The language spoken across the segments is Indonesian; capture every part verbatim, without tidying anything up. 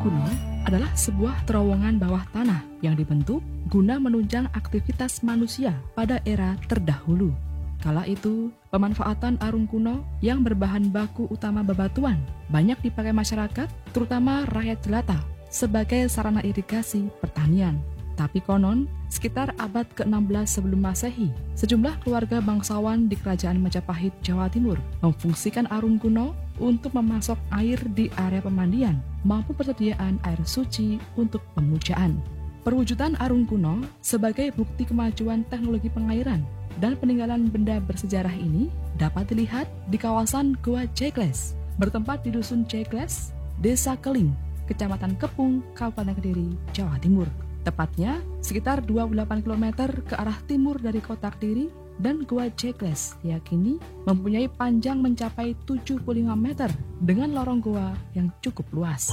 kuno adalah sebuah terowongan bawah tanah yang dibentuk guna menunjang aktivitas manusia pada era terdahulu. Kala itu, pemanfaatan arung kuno yang berbahan baku utama bebatuan banyak dipakai masyarakat, terutama rakyat jelata, sebagai sarana irigasi pertanian. Tapi konon, sekitar abad ke enam belas sebelum Masehi, sejumlah keluarga bangsawan di Kerajaan Majapahit, Jawa Timur memfungsikan arung kuno untuk memasok air di area pemandian maupun persediaan air suci untuk pemujaan. Perwujudan arung kuno sebagai bukti kemajuan teknologi pengairan dan peninggalan benda bersejarah ini dapat dilihat di kawasan Gua Jekles, bertempat di Dusun Jekles, Desa Keling, Kecamatan Kepung, Kabupaten Kediri, Jawa Timur. Tepatnya sekitar dua puluh delapan kilometer ke arah timur dari kota Kediri, dan Gua Jekles diyakini mempunyai panjang mencapai tujuh puluh lima meter dengan lorong gua yang cukup luas.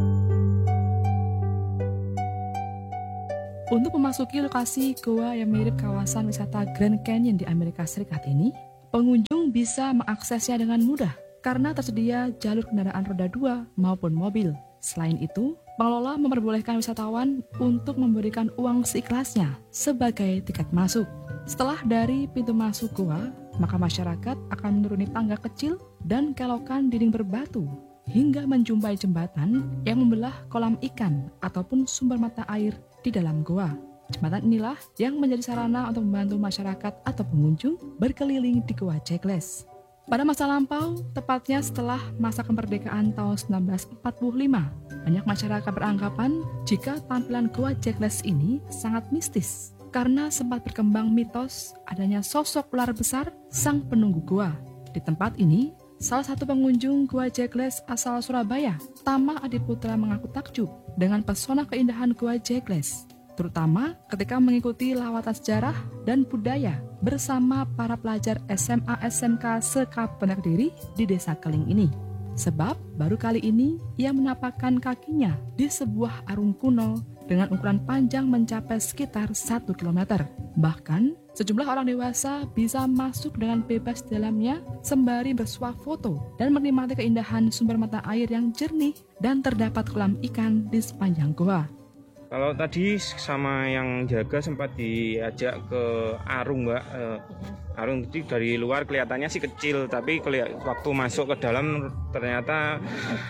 Untuk memasuki lokasi gua yang mirip kawasan wisata Grand Canyon di Amerika Serikat ini, pengunjung bisa mengaksesnya dengan mudah karena tersedia jalur kendaraan roda dua maupun mobil. Selain itu, pengelola memperbolehkan wisatawan untuk memberikan uang seikhlasnya sebagai tiket masuk. Setelah dari pintu masuk gua, maka masyarakat akan menuruni tangga kecil dan kelokan dinding berbatu hingga menjumpai jembatan yang membelah kolam ikan ataupun sumber mata air di dalam gua. Jembatan inilah yang menjadi sarana untuk membantu masyarakat atau pengunjung berkeliling di Gua Jekles. Pada masa lampau, tepatnya setelah masa kemerdekaan tahun seribu sembilan ratus empat puluh lima, banyak masyarakat beranggapan jika tampilan Gua Jekles ini sangat mistis karena sempat berkembang mitos adanya sosok ular besar sang penunggu gua. Di tempat ini, salah satu pengunjung Gua Jekles asal Surabaya, Tama Adiputra, mengaku takjub dengan pesona keindahan Gua Jekles, terutama ketika mengikuti lawatan sejarah dan budaya bersama para pelajar S M A S M K se-Kabupaten Kediri di Desa Keling ini. Sebab baru kali ini ia menapakkan kakinya di sebuah arung kuno dengan ukuran panjang mencapai sekitar satu kilometer. Bahkan, sejumlah orang dewasa bisa masuk dengan bebas di dalamnya sembari bersuah foto dan menikmati keindahan sumber mata air yang jernih dan terdapat kolam ikan di sepanjang gua. Kalau tadi sama yang jaga sempat diajak ke arung, Mbak. Eh, arung itu dari luar kelihatannya sih kecil, tapi waktu masuk ke dalam ternyata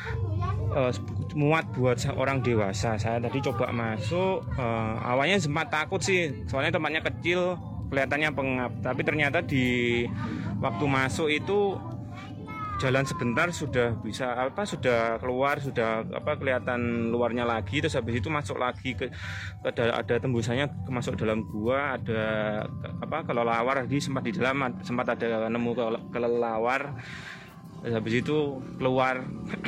eh, muat buat orang dewasa. Saya tadi coba masuk, eh, awalnya sempat takut sih, soalnya tempatnya kecil, kelihatannya pengap. Tapi ternyata di waktu masuk itu jalan sebentar sudah bisa apa sudah keluar, sudah apa kelihatan luarnya lagi, terus habis itu masuk lagi ke, ke ada tembusannya ke masuk dalam gua, ada apa kelelawar, di sempat di dalam sempat ada nemu kelelawar, terus habis itu keluar.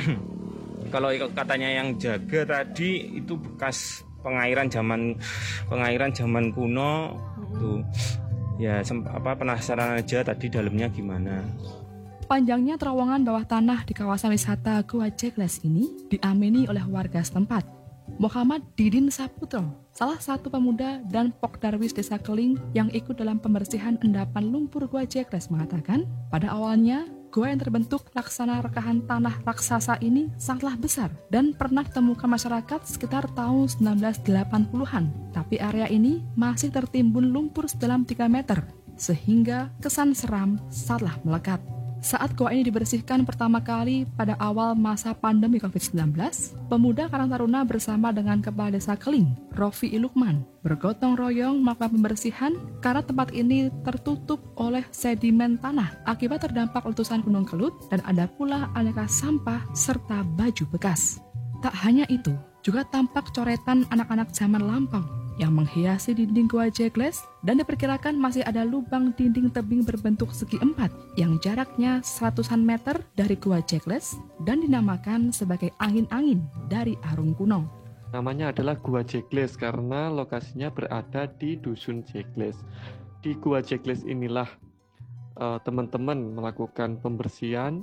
Kalau katanya yang jaga tadi itu bekas pengairan zaman pengairan zaman kuno tuh ya, semp- apa penasaran aja tadi dalamnya gimana. Panjangnya terowongan bawah tanah di kawasan wisata Gua Jekles ini diamini oleh warga setempat. Muhammad Didin Saputro, salah satu pemuda dan Pokdarwis Desa Keling yang ikut dalam pembersihan endapan lumpur Gua Jekles, mengatakan pada awalnya gua yang terbentuk laksana rekahan tanah raksasa ini sangatlah besar dan pernah ditemukan masyarakat sekitar tahun seribu sembilan ratus delapan puluhan. Tapi area ini masih tertimbun lumpur sedalam tiga meter, sehingga kesan seram saatlah melekat. Saat gua ini dibersihkan pertama kali pada awal masa pandemi covid sembilan belas, pemuda Karang Taruna bersama dengan Kepala Desa Keling, Rofi Ilukman, bergotong royong melakukan pembersihan karena tempat ini tertutup oleh sedimen tanah akibat terdampak letusan Gunung Kelut, dan ada pula aneka sampah serta baju bekas. Tak hanya itu, juga tampak coretan anak-anak zaman lampau yang menghiasi dinding Gua Jekles, dan diperkirakan masih ada lubang dinding tebing berbentuk segi empat yang jaraknya seratusan meter dari Gua Jekles dan dinamakan sebagai angin-angin dari arung kuno. Namanya adalah Gua Jekles karena lokasinya berada di Dusun Jekles. Di Gua Jekles inilah uh, teman-teman melakukan pembersihan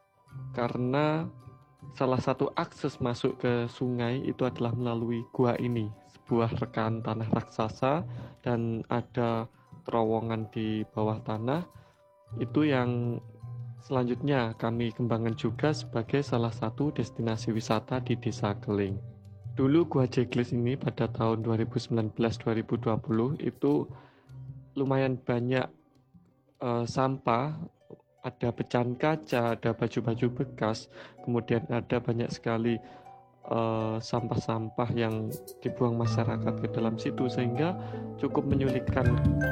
karena salah satu akses masuk ke sungai itu adalah melalui gua ini, sebuah rekahan tanah raksasa, dan ada terowongan di bawah tanah. Itu yang selanjutnya kami kembangkan juga sebagai salah satu destinasi wisata di Desa Keling. Dulu Gua Jekles ini pada tahun dua ribu sembilan belas dua ribu dua puluh itu lumayan banyak uh, sampah, ada pecahan kaca, ada baju-baju bekas, kemudian ada banyak sekali uh, sampah-sampah yang dibuang masyarakat ke dalam situ sehingga cukup menyulitkan.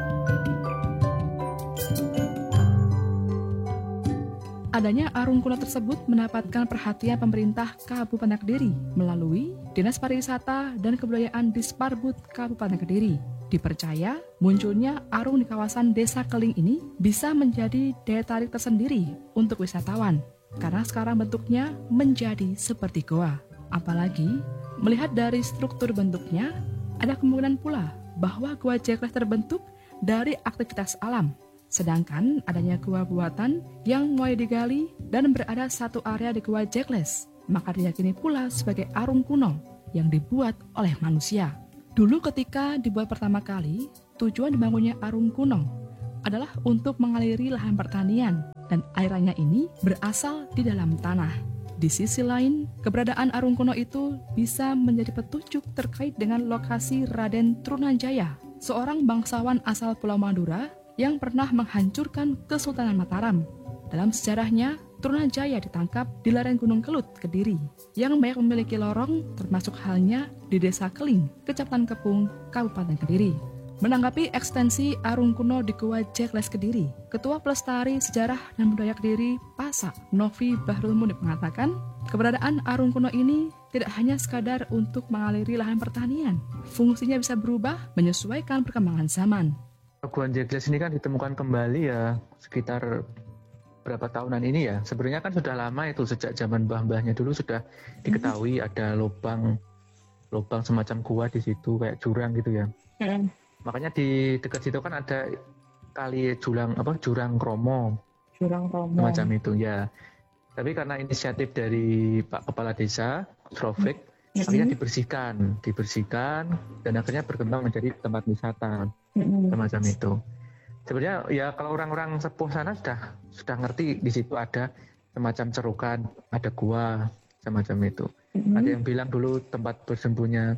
Adanya arung kuno tersebut mendapatkan perhatian pemerintah Kabupaten Kediri melalui Dinas Pariwisata dan Kebudayaan Disparbud Kabupaten Kediri. Dipercaya munculnya arung di kawasan Desa Keling ini bisa menjadi daya tarik tersendiri untuk wisatawan karena sekarang bentuknya menjadi seperti goa. Apalagi melihat dari struktur bentuknya, ada kemungkinan pula bahwa Gua Jekles terbentuk dari aktivitas alam. Sedangkan adanya gua buatan yang mulai digali dan berada satu area di Gua Jekles, maka diyakini pula sebagai arung kuno yang dibuat oleh manusia. Dulu ketika dibuat pertama kali, tujuan dibangunnya arung kuno adalah untuk mengaliri lahan pertanian dan airannya ini berasal di dalam tanah. Di sisi lain, keberadaan arung kuno itu bisa menjadi petunjuk terkait dengan lokasi Raden Trunajaya, seorang bangsawan asal Pulau Madura yang pernah menghancurkan Kesultanan Mataram. Dalam sejarahnya, Trunajaya ditangkap di lereng Gunung Kelut, Kediri, yang banyak memiliki lorong, termasuk halnya di Desa Keling, Kecamatan Kepung, Kabupaten Kediri. Menanggapi ekstensi arung kuno di Gua Jekles Kediri, Ketua Pelestari Sejarah dan Budaya Kediri, Pasak, Novi Bahrul Munib mengatakan, keberadaan arung kuno ini tidak hanya sekadar untuk mengaliri lahan pertanian, fungsinya bisa berubah menyesuaikan perkembangan zaman. Gua Jekles ini kan ditemukan kembali ya sekitar berapa tahunan ini ya. Sebenarnya kan sudah lama itu, sejak zaman mbah-mbahnya dulu sudah diketahui ada lubang lubang semacam gua di situ kayak jurang gitu ya. Mm. Makanya di dekat situ kan ada kali jurang apa jurang Kromo. Jurang Kromo. Semacam itu ya. Tapi karena inisiatif dari Pak Kepala Desa Srovik, mm-hmm. akhirnya dibersihkan, dibersihkan dan akhirnya berkembang menjadi tempat wisata. Mm-hmm. Semacam itu. Sebenarnya ya kalau orang-orang sepuh sana sudah sudah ngerti di situ ada semacam cerukan, ada gua semacam itu. Mm-hmm. Ada yang bilang dulu tempat bersembunyinya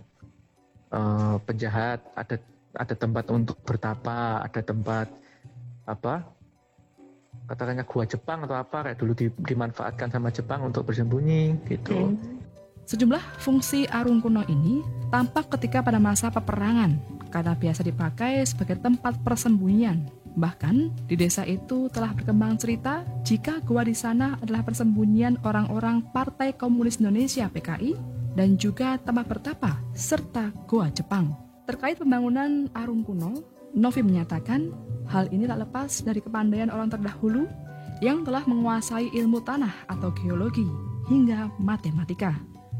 uh, penjahat, ada ada tempat untuk bertapa, ada tempat apa? Katakannya gua Jepang atau apa kayak dulu di, dimanfaatkan sama Jepang untuk bersembunyi gitu. Mm. Sejumlah fungsi arung kuno ini tampak ketika pada masa peperangan karena biasa dipakai sebagai tempat persembunyian. Bahkan di desa itu telah berkembang cerita jika gua di sana adalah persembunyian orang-orang Partai Komunis Indonesia P K I dan juga tempat bertapa serta gua Jepang. Terkait pembangunan arung kuno, Novi menyatakan hal ini tak lepas dari kepandaian orang terdahulu yang telah menguasai ilmu tanah atau geologi hingga matematika.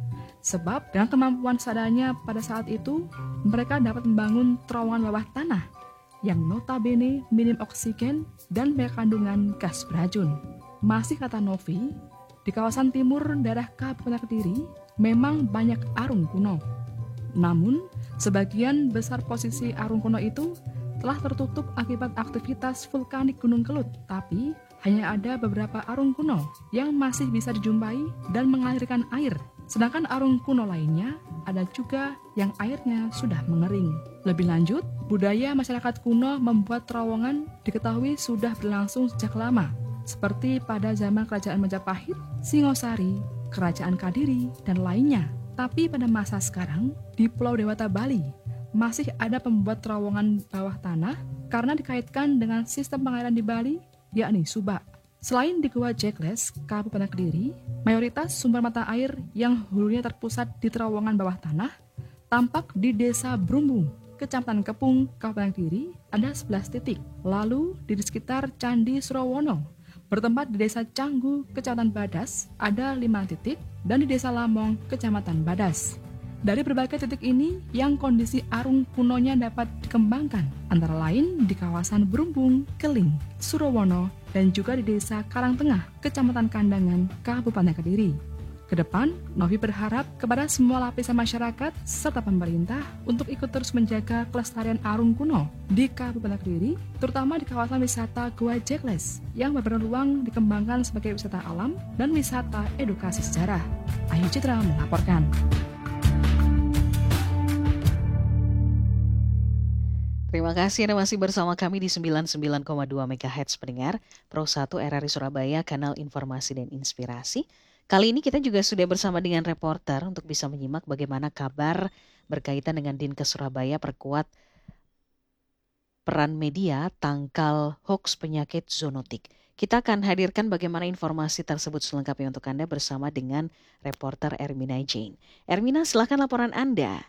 Sebab dengan kemampuan seadanya pada saat itu, mereka dapat membangun terowongan bawah tanah yang notabene minim oksigen dan banyak kandungan gas beracun. Masih kata Novi, di kawasan timur daerah Kabupaten Kediri memang banyak arung kuno. Namun, sebagian besar posisi arung kuno itu telah tertutup akibat aktivitas vulkanik Gunung Kelut, tapi hanya ada beberapa arung kuno yang masih bisa dijumpai dan mengalirkan air. Sedangkan arung kuno lainnya ada juga yang airnya sudah mengering. Lebih lanjut, budaya masyarakat kuno membuat terowongan diketahui sudah berlangsung sejak lama, seperti pada zaman Kerajaan Majapahit, Singosari, Kerajaan Kadiri, dan lainnya. Tapi pada masa sekarang, di Pulau Dewata Bali, masih ada pembuat terowongan bawah tanah karena dikaitkan dengan sistem pengairan di Bali, yakni Subak. Selain di Gua Jekles, Kabupaten Kediri, mayoritas sumber mata air yang hulunya terpusat di terowongan bawah tanah tampak di Desa Brumbung, Kecamatan Kepung, Kabupaten Kediri, ada sebelas titik. Lalu di sekitar Candi Surowono, bertempat di Desa Canggu, Kecamatan Badas, ada lima titik, dan di Desa Lamong, Kecamatan Badas. Dari berbagai titik ini, yang kondisi arung kunonya dapat dikembangkan, antara lain di kawasan Brumbung, Keling, Surowono, dan juga di Desa Karangtengah, Kecamatan Kandangan, Kabupaten Kediri. Kedepan, Novi berharap kepada semua lapisan masyarakat serta pemerintah untuk ikut terus menjaga kelestarian arung kuno di Kabupaten Kediri, terutama di kawasan wisata Gua Jekles yang berpeluang dikembangkan sebagai wisata alam dan wisata edukasi sejarah. Ayu Citra melaporkan. Terima kasih Anda masih bersama kami di sembilan puluh sembilan koma dua MHz pendengar Pro satu R R I Surabaya, kanal informasi dan inspirasi. Kali ini kita juga sudah bersama dengan reporter untuk bisa menyimak bagaimana kabar berkaitan dengan Dinkes Surabaya perkuat peran media tangkal hoax penyakit zoonotik. Kita akan hadirkan bagaimana informasi tersebut selengkapnya untuk Anda bersama dengan reporter Ermina Jane. Ermina, silakan laporan Anda.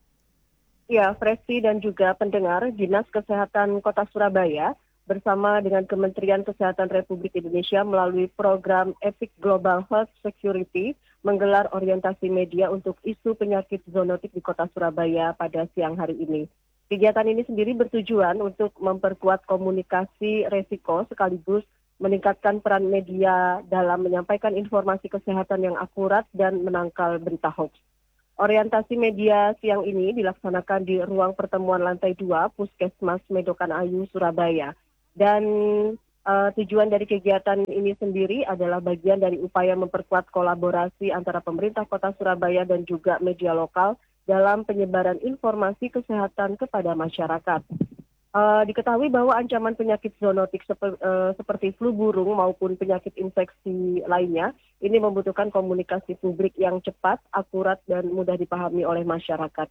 Ya, Fresi dan juga pendengar, Dinas Kesehatan Kota Surabaya bersama dengan Kementerian Kesehatan Republik Indonesia melalui program Epic Global Health Security menggelar orientasi media untuk isu penyakit zoonotik di Kota Surabaya pada siang hari ini. Kegiatan ini sendiri bertujuan untuk memperkuat komunikasi resiko sekaligus meningkatkan peran media dalam menyampaikan informasi kesehatan yang akurat dan menangkal berita hoax. Orientasi media siang ini dilaksanakan di ruang pertemuan lantai dua Puskesmas Medokan Ayu, Surabaya. Dan uh, tujuan dari kegiatan ini sendiri adalah bagian dari upaya memperkuat kolaborasi antara pemerintah Kota Surabaya dan juga media lokal dalam penyebaran informasi kesehatan kepada masyarakat. Uh, diketahui bahwa ancaman penyakit zoonotik seper, uh, seperti flu burung maupun penyakit infeksi lainnya ini membutuhkan komunikasi publik yang cepat, akurat, dan mudah dipahami oleh masyarakat.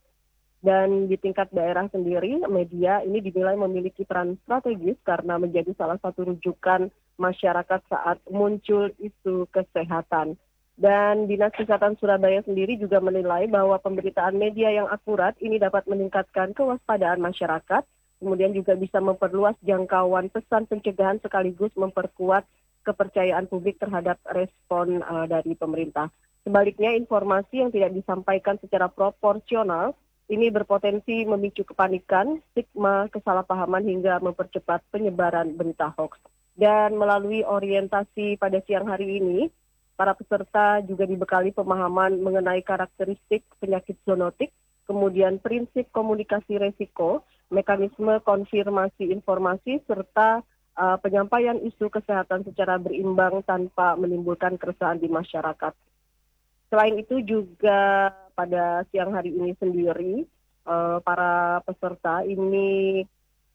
Dan di tingkat daerah sendiri, media ini dinilai memiliki peran strategis karena menjadi salah satu rujukan masyarakat saat muncul isu kesehatan. Dan Dinas Kesehatan Surabaya sendiri juga menilai bahwa pemberitaan media yang akurat ini dapat meningkatkan kewaspadaan masyarakat, kemudian juga bisa memperluas jangkauan pesan pencegahan sekaligus memperkuat kepercayaan publik terhadap respon uh, dari pemerintah. Sebaliknya, informasi yang tidak disampaikan secara proporsional ini berpotensi memicu kepanikan, stigma, kesalahpahaman hingga mempercepat penyebaran berita hoax. Dan melalui orientasi pada siang hari ini, para peserta juga dibekali pemahaman mengenai karakteristik penyakit zoonotik, kemudian prinsip komunikasi resiko, mekanisme konfirmasi informasi, serta uh, penyampaian isu kesehatan secara berimbang tanpa menimbulkan keresahan di masyarakat. Selain itu juga pada siang hari ini sendiri, uh, para peserta ini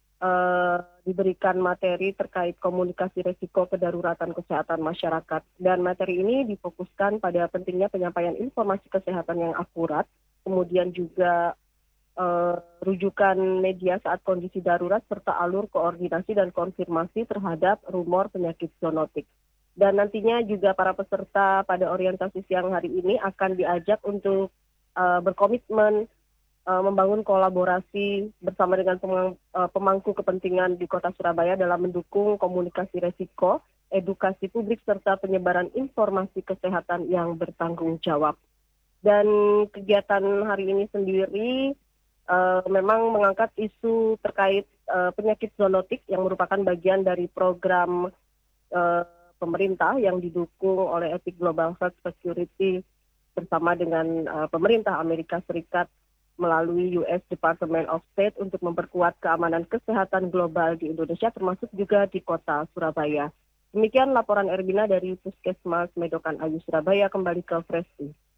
uh, diberikan materi terkait komunikasi resiko kedaruratan kesehatan masyarakat. Dan materi ini difokuskan pada pentingnya penyampaian informasi kesehatan yang akurat, kemudian juga Uh, rujukan media saat kondisi darurat serta alur koordinasi dan konfirmasi terhadap rumor penyakit zoonotik. Dan nantinya juga para peserta pada orientasi siang hari ini akan diajak untuk uh, berkomitmen uh, membangun kolaborasi bersama dengan pemang, uh, pemangku kepentingan di Kota Surabaya dalam mendukung komunikasi resiko, edukasi publik serta penyebaran informasi kesehatan yang bertanggung jawab. Dan kegiatan hari ini sendiri Uh, memang mengangkat isu terkait uh, penyakit zoonotik yang merupakan bagian dari program uh, pemerintah yang didukung oleh Epic Global Health Security bersama dengan uh, pemerintah Amerika Serikat melalui U S Department of State untuk memperkuat keamanan kesehatan global di Indonesia termasuk juga di Kota Surabaya. Demikian laporan Erbina dari Puskesmas Medokan Ayu, Surabaya. Kembali ke Fresti.